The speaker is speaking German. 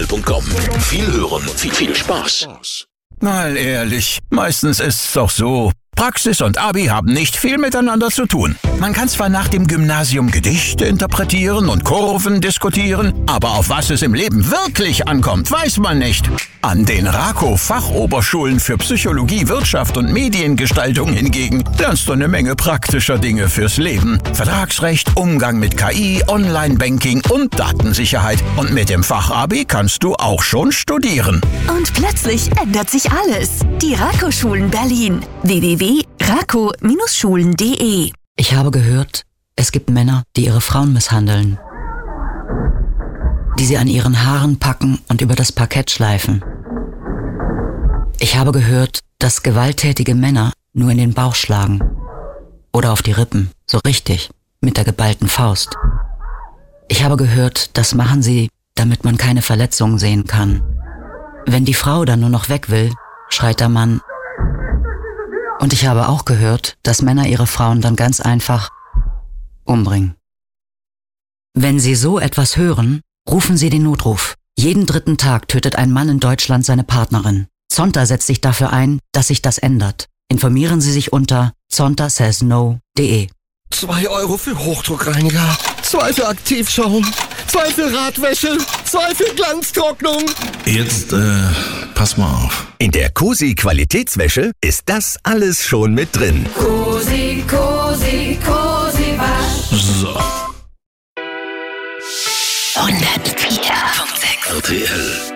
Viel hören, viel Spaß. Mal ehrlich, meistens ist's doch so. Praxis und Abi haben nicht viel miteinander zu tun. Man kann zwar nach dem Gymnasium Gedichte interpretieren und Kurven diskutieren, aber auf was es im Leben wirklich ankommt, weiß man nicht. An den RAKO-Fachoberschulen für Psychologie, Wirtschaft und Mediengestaltung hingegen lernst du eine Menge praktischer Dinge fürs Leben. Vertragsrecht, Umgang mit KI, Online-Banking und Datensicherheit. Und mit dem Fach-Abi kannst du auch schon studieren. Und plötzlich ändert sich alles. Die RAKO-Schulen Berlin. www.rako-schulen.de. Ich habe gehört, es gibt Männer, die ihre Frauen misshandeln. Die sie an ihren Haaren packen und über das Parkett schleifen. Ich habe gehört, dass gewalttätige Männer nur in den Bauch schlagen. Oder auf die Rippen, so richtig, mit der geballten Faust. Ich habe gehört, das machen sie, damit man keine Verletzungen sehen kann. Wenn die Frau dann nur noch weg will, schreit der Mann. Und ich habe auch gehört, dass Männer ihre Frauen dann ganz einfach umbringen. Wenn Sie so etwas hören, rufen Sie den Notruf. Jeden 3. Tag tötet ein Mann in Deutschland seine Partnerin. Zonta setzt sich dafür ein, dass sich das ändert. Informieren Sie sich unter zontasaysno.de. 2 Euro für Hochdruckreiniger, 2 für Aktivschaum, 2 für Radwäsche, 2 für Glanztrocknung. Jetzt, pass mal auf. In der Cosi Qualitätswäsche ist das alles schon mit drin. Cosi, Cosi, Cosi Wasch. So. 104.6 RTL.